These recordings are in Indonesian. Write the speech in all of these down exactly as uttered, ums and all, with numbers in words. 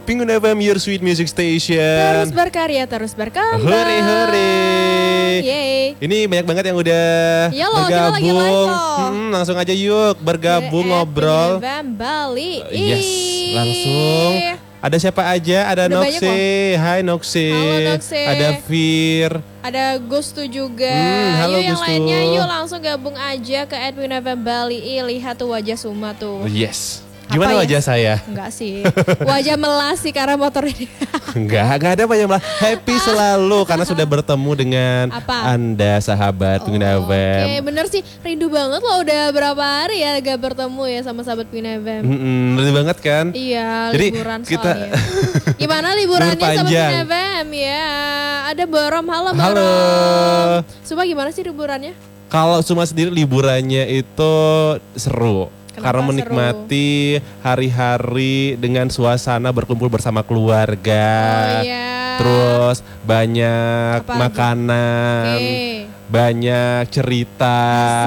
Pengguna F M, your sweet music station. Terus berkarya, terus berkembang. Hore hore. Yeay. Ini banyak banget yang udah Ya loh, kita bergabung. lagi live loh. Hmm, langsung aja yuk bergabung Ke ngobrol. F M Bali. Yes, Ih. langsung. Ada siapa aja? Ada Udah banyak Noxe. Hai Noxe. Halo, Noxe. Ada Fir. Ada Gustu juga. Hmm, halo, yuk yang Gustu. lainnya yuk langsung gabung aja ke Edwin F M Bali. Ih, lihat tuh wajah Suma tuh. Yes. Gimana Apa ya? wajah saya? Enggak sih. Wajah melas sih karena motor ini. Enggak, enggak ada banyak malah. Happy selalu karena sudah bertemu dengan Apa? Anda sahabat pengguna F M. Oke, bener sih. Rindu banget loh udah berapa hari ya gak bertemu ya sama sahabat Pina F M. Mm-mm, Rindu banget kan? Iya, Jadi liburan kita soalnya. Gimana liburannya Libur sama panjang. Pina F M ya? Ada Borom, halo Borom. Halo. Sumpah gimana sih liburannya? Kalau cuma sendiri liburannya itu seru. Kenapa Karena menikmati hari-hari dengan suasana berkumpul bersama keluarga. Oh iya. Terus banyak Apa lagi? makanan, Oke. banyak cerita,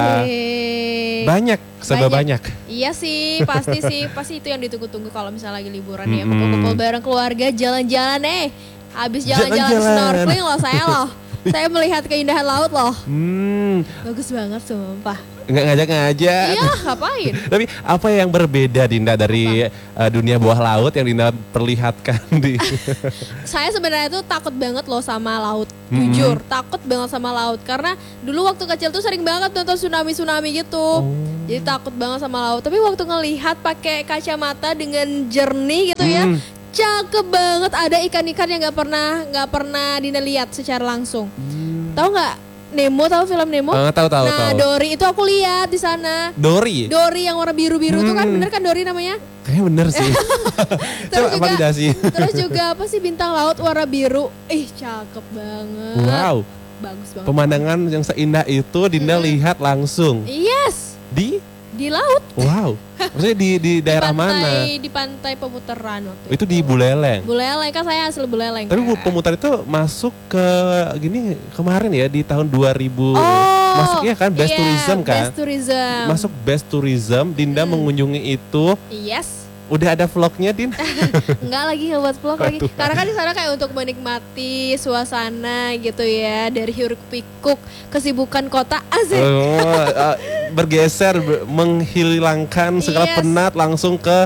Asik. banyak, serba banyak. Iya sih, pasti sih, pasti itu yang ditunggu-tunggu kalau misalnya lagi liburan ya, Mm-mm. kumpul-kumpul bareng keluarga, jalan-jalan eh. Habis jalan-jalan Jalan-jalan. snorkeling loh saya loh. Saya melihat keindahan laut loh. Hmm, Bagus banget sumpah. nggak ngajak-ngajak. Iya, ngapain? Tapi apa yang berbeda Dinda dari uh, dunia bawah laut yang Dinda perlihatkan di Saya sebenarnya tuh takut banget loh sama laut. Mm-mm. Jujur, takut banget sama laut karena dulu waktu kecil tuh sering banget nonton tsunami-tsunami gitu. Oh. Jadi takut banget sama laut. Tapi waktu ngelihat pakai kacamata dengan jernih gitu ya, Hmm. cakep banget. Ada ikan-ikan yang nggak pernah nggak pernah Dina lihat secara langsung. Tahu nggak Nemo? Tahu film Nemo? Ah, tahu tahu Nah, tahu. Dory itu aku lihat di sana. Dory. Dory yang warna biru-biru tuh kan, Hmm. bener kan Dory namanya? Kayaknya bener sih. Terus Coba juga- validasi. Terus juga apa sih bintang laut warna biru? Ih, cakep banget. Wow, Bagus banget. pemandangan yang seindah itu Dinda lihat langsung Yes, di di laut. wow. Maksudnya di di daerah di pantai, mana? Di pantai pemutaran waktu Itu di Buleleng. Buleleng, kan saya asli Buleleng. Tapi kan. pemutar itu masuk ke gini kemarin ya di tahun dua ribu. Oh, Masuknya kan Best iya, Tourism kan? Best Tourism. Masuk Best Tourism, Dinda Hmm. mengunjungi itu. Yes. Udah ada vlognya, Din? Enggak lagi ngebuat vlog lagi. Aduh. Karena kan di sana kayak untuk menikmati suasana gitu ya, dari hiruk pikuk kesibukan kota asik. Oh, uh, bergeser, ber- menghilangkan segala Yes. penat langsung ke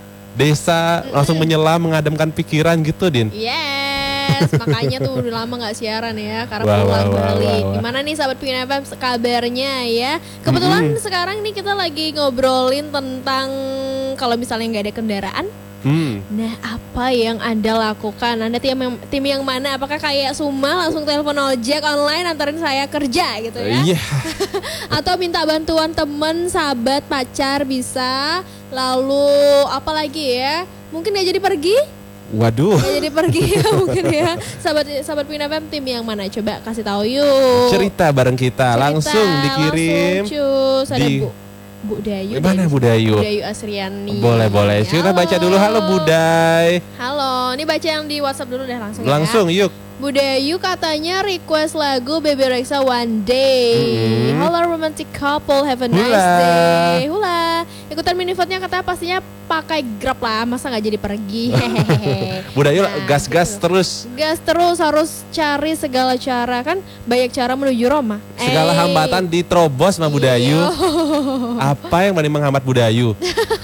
desa, langsung menyelam, mengadamkan pikiran gitu, Din. Yes, makanya tuh udah lama nggak siaran ya, karena Wah, pulang wah, wah, balik. wah, wah. Gimana nih sahabat Pina F M kabarnya ya? Kebetulan Mm-mm. sekarang nih kita lagi ngobrolin tentang kalau misalnya nggak ada kendaraan. Hmm. Nah, apa yang Anda lakukan? Anda tim yang, tim yang mana? Apakah kayak Suma langsung telepon ojek online antarin saya kerja gitu ya? Iya. Atau minta bantuan temen, sahabat, pacar bisa. Lalu apa lagi ya? Mungkin dia jadi pergi? Waduh. Dia jadi pergi ya mungkin ya. Sahabat sahabat Pina F M tim yang mana? Coba kasih tahu yuk. Cerita bareng kita, Cerita, langsung dikirim. Langsung cus. Ada di- Bu Bu Dayu. Mana Dayu. Bu Dayu? Bu Dayu Asriani. Boleh, boleh. Kita Halo. baca dulu. Halo Budai. Halo, ini baca yang di WhatsApp dulu deh langsung, Langsung ya. yuk. Bu Dayu katanya request lagu Baby Rexa One Day. Mm-mm. Hello romantic couple, have a nice Hula. day. Hula. Ikutan minivote-nya katanya pastinya pakai Grab lah, masa nggak jadi pergi. Hehehe. Budayu Nah, gas-gas gitu. terus. Gas terus, harus cari segala cara, kan banyak cara menuju Roma. Segala Eh, hambatan diterobos sama Budayu. iya. Apa yang paling menghambat Budayu?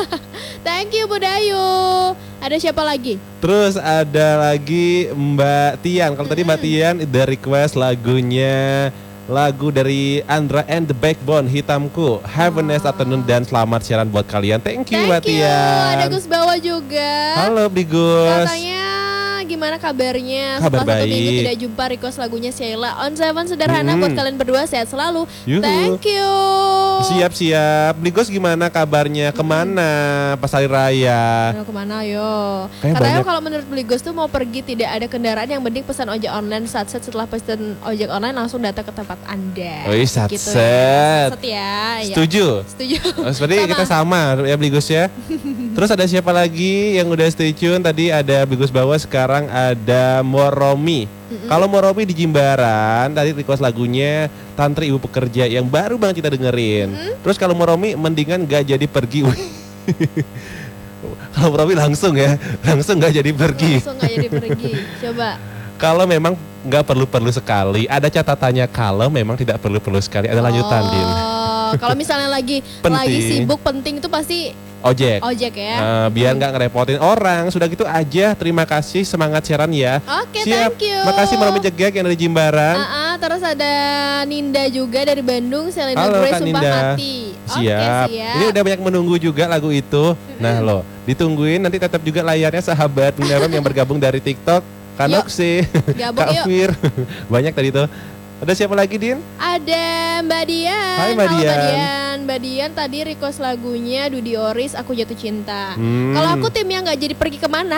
Thank you Bu Dayu. Ada siapa lagi? Terus ada lagi Mbak Tian. Kalau tadi Mbak Tian udah request lagunya, lagu dari Andra and the Backbone, Hitamku. Have a nice afternoon dan selamat siaran buat kalian. Thank you Mbak Thank you. Tian. Ada Gus Bawa juga. Halo Bli Gus. Katanya gimana kabarnya? Kabar Setelah satu baik. minggu tidak jumpa, request lagunya Sheila On Seven sederhana Hmm. buat kalian berdua, sehat selalu. Yuhu. Thank you. Siap-siap. Bli Gus gimana kabarnya? Kemana pas hari raya? Aduh, kemana yo? Kayak Katanya banyak. kalau menurut Bligos tuh mau pergi tidak ada kendaraan, yang penting pesan ojek online. Saat-saat setelah pesan ojek online langsung datang ke tempat Anda. Wih, Gitu satset. ya. Satset ya. Ya. Setuju? Setuju. Oh, seperti Sama. kita sama ya Bli Gus ya. Terus ada siapa lagi yang udah stay tune? Tadi ada Bli Gus Bawa, sekarang ada Moromi. Kalau Moromi di Jimbaran, tadi request lagunya Tantri Ibu Pekerja yang baru banget kita dengerin. Terus kalau Moromi mendingan gak jadi pergi. Kalau Robi langsung ya, langsung nggak jadi pergi. Langsung nggak jadi pergi. Coba. Kalau memang nggak perlu-perlu sekali, ada catatannya kalau memang tidak perlu-perlu sekali, ada lanjutan, Din. Oh, kalau misalnya lagi Penting. lagi sibuk penting itu pasti Ojek. ojek ya. Eh, biar nggak ngerepotin orang. Sudah gitu aja. Terima kasih, semangat siaran ya. Oke, Siap. thank you. Makasih Moromi Jegek yang dari Jimbaran. Ah, ah, terus ada Ninda juga dari Bandung, Selena Halo, Grace Kak Sumpah Ninda. Mati. Siap. Oke, siap. Ini udah banyak menunggu juga lagu itu. Nah loh, ditungguin nanti tetap juga layarnya sahabat Bunda yang bergabung dari TikTok. Kanoksi, Gabung Kak yuk. Fir. Banyak tadi tuh. Ada siapa lagi, Din? Ada Mbak Dian. Hai, Mbak Halo, Dian. Mbak Dian. Mbak Dian tadi request lagunya Dudi Oris, Aku Jatuh Cinta. Hmm. Kalau aku tim yang nggak jadi pergi kemana.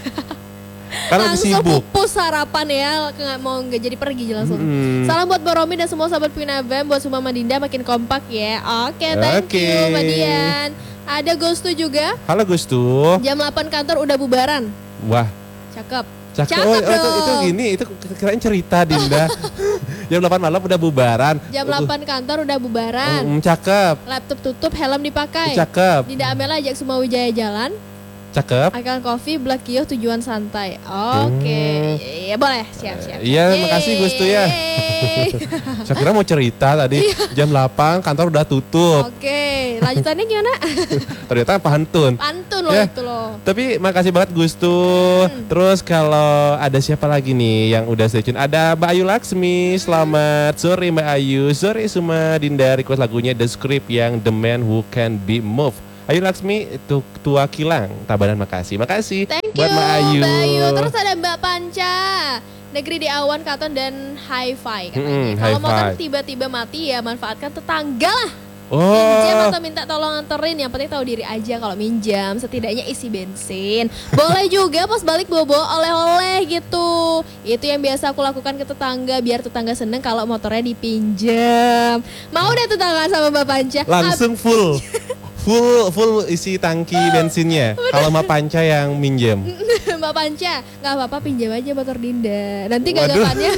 Karena lagi Langsung sibuk. pupus sarapan ya, nggak mau nggak jadi pergi langsung. Hmm. Salam buat Boromi dan semua sahabat Pinabam, buat semua Madinda makin kompak ya. Oke, thank Oke. you Mbak Dian. Ada Ghostu juga. Halo Gustu. Jam delapan kantor udah bubaran. Wah, Cakep. cakep. Cakep Oh, itu, dong. itu gini, itu kirain cerita, Dinda. Jam delapan malam udah bubaran. Jam delapan kantor udah bubaran. Hmm, cakep. Laptop tutup, helm dipakai. Cakep. Dinda Amela ajak semua Wijaya jalan. Cakep. Akan Coffee, Black Kioh tujuan santai. Oke, ya boleh, siap siap. Iya, makasih, Gustu ya. Yeay. Saya kira mau cerita tadi jam delapan kantor udah tutup. Oke, lanjutannya gimana? Ternyata pantun. Pantun loh Ya. itu loh. Tapi makasih banget Gustu. Hmm. Terus kalau ada siapa lagi nih yang udah stay tune? Ada Mbak Ayu Laksmi. Selamat sore Mbak Ayu. Sore semua Dinda request lagunya The Script yang The Man Who Can Be Moved. Ayu Laksmi itu tua kilang. Tabanan makasih. Makasih Thank you buat Mbak Ayu. Mbak Ayu. Terus ada Mbak Panca. Negeri di Awan, Katon dan Hi-Fi katanya. Mm-mm, Kalau motor hi-fi. tiba-tiba mati ya manfaatkan tetangga lah. Oh. Minjam atau minta tolong anterin, yang penting tahu diri aja. Kalau minjam setidaknya isi bensin. Boleh juga pas balik bawa-bawa oleh-oleh gitu. Itu yang biasa aku lakukan ke tetangga biar tetangga seneng kalau motornya dipinjam. Mau deh tetangga sama Mbak Panca. Langsung full. Full full isi tangki bensinnya. Kalau Mbak Panca yang minjem. Mbak Panca, nggak apa-apa pinjam aja motor Dinda. Nanti Waduh. gagapannya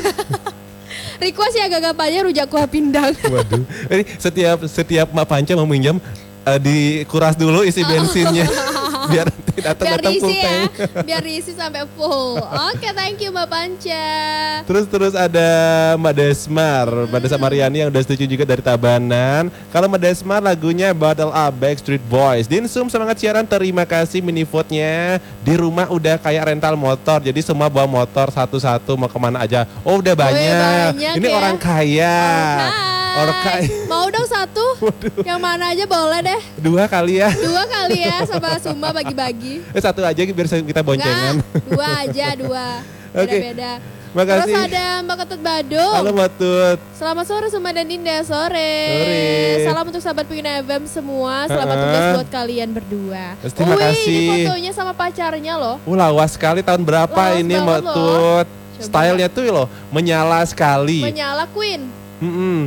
request ya gagapannya rujak kuah pindang. Waduh. Jadi setiap setiap Mbak Panca mau minjem eh, dikuras dulu isi bensinnya biar Biar datang-datang full diisi ya, tank. biar diisi sampai full. Oke, thank you Mbak Panca. Terus terus ada Mbak Desmar, Mbak Desmar Mariani yang udah setuju juga dari Tabanan. Kalau Mbak Desmar lagunya Battle Up Backstreet Boys. Dinsum semangat siaran, terima kasih mini vote-nya. Di rumah udah kayak rental motor, jadi semua bawa motor satu-satu mau kemana aja. Oh udah banyak. banyak Ini ya. orang kaya. Hai. Orang kaya. Mau dong satu? Yang mana aja boleh deh. Dua kali ya. Dua kali ya sama Suma bagi-bagi. Eh, satu aja biar kita boncengan. Enggak, dua aja, dua. Oke. Beda-beda. Makasih. Terus ada Mbak Ketut Badung. Halo Mbak Tut. Selamat sore Suma dan Dinda, sore. Sore. Salam untuk sahabat Pina F M semua. Selamat Ha-ha. tugas buat kalian berdua. Terima Wih, kasih. ini fotonya sama pacarnya loh. Uh, lawas sekali tahun berapa Lawas ini Mbak banget loh. Tut. Coba. Stylenya tuh loh menyala sekali. Menyala Queen. Mm-mm.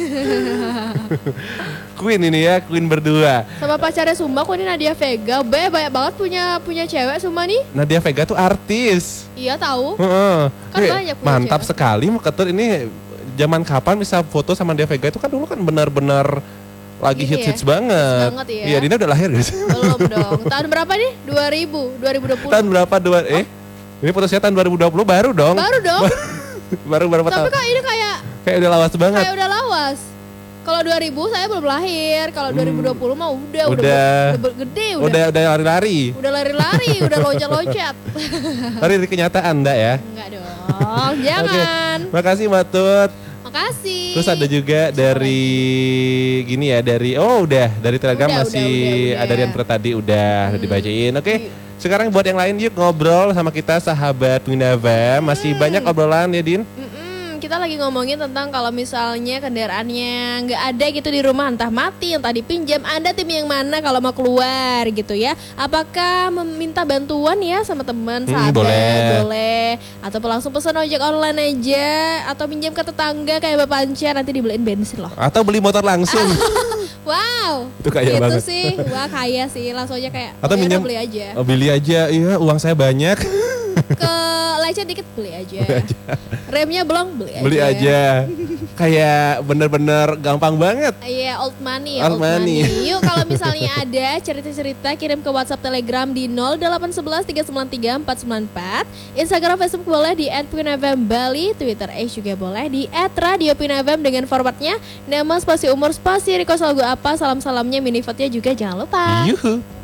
Queen ini ya, Queen berdua. Sama pacarnya Suma, kok ini Nadia Vega. Be, banyak banget punya punya cewek Suma nih. Nadia Vega tuh artis. Iya tahu. Heeh. Kan Eh, banyak punya mantap cewek. sekali Mbak Ketut ini. Zaman kapan bisa foto sama Nadia Vega itu kan dulu kan benar-benar lagi Ini hits-hits ya, banget. hits banget ya. Iya, Dina udah lahir guys. Belum dong. Tahun berapa nih? dua ribu, dua ribu dua puluh. Tahun berapa? Dua eh ini foto saya tahun dua ribu dua puluh baru dong. Baru dong. baru berapa Tapi tahun? kok ini kayak Kayak udah lawas banget. kayak udah lawas. Kalau dua ribu saya belum lahir. Kalau dua ribu dua puluh mah udah udah Udah. udah, ber- gede udah. Udah udah lari-lari. Udah lari-lari, udah loncat-loncat. Lari dari kenyataan enggak ya? Enggak dong, jangan. Makasih Mbak Tut. Makasih. Terus ada juga dari gini ya, dari oh udah dari Telegram Udah, masih udah, udah, udah. ada Rian Pro tadi udah udah dibacain. Oke. Iya. Sekarang buat yang lain yuk ngobrol sama kita sahabat Winava. Masih banyak obrolan ya Din. Mm-mm, kita lagi ngomongin tentang kalau misalnya kendaraannya nggak ada gitu di rumah, entah mati, entah dipinjam, Anda tim yang mana kalau mau keluar gitu ya? Apakah meminta bantuan ya sama teman, Hmm, sahabat, boleh. boleh, atau langsung pesan ojek online aja, atau pinjam ke tetangga kayak Bapak Panca nanti dibeliin bensin loh. Atau beli motor langsung. Wow, Itu kaya gitu banget. sih, wah kaya sih, langsung aja kayak, Atau "Oh, yaudah, minjem beli aja, Oh, beli aja. Iya, uang saya banyak. ke lecet dikit beli aja, remnya belum beli aja. Beli aja. kayak bener-bener gampang banget. Iya, old money ya, Old old, money. money. Yuk kalau misalnya ada cerita-cerita kirim ke WhatsApp Telegram di nol delapan satu satu tiga sembilan tiga empat sembilan empat. Instagram Facebook boleh di et pinfm bali, Twitter X juga boleh di et radio pinfm dengan formatnya nama spasi umur spasi request lagu apa, salam-salamnya mini vote-nya juga jangan lupa. Yuhu.